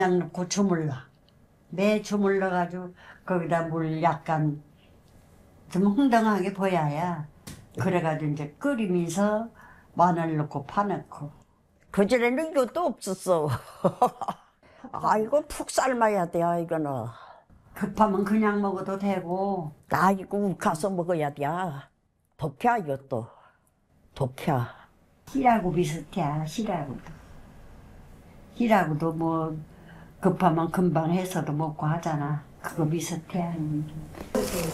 그냥 넣고 주물러. 매 주물러가지고 거기다 물 약간 좀 흥덩하게 보여야. 그래가지고 이제 끓이면서 마늘 넣고 파 넣고. 그전에는 이것도 없었어. 아이고 푹 삶아야 돼 이거는. 급하면 그냥 먹어도 되고. 아이고 가서 먹어야 돼. 독해 이것도. 독해. 씨라고 비슷해, 씨라고도. 씨라고도 뭐 급하면 금방 해서도 먹고 하잖아. 그거 비슷해.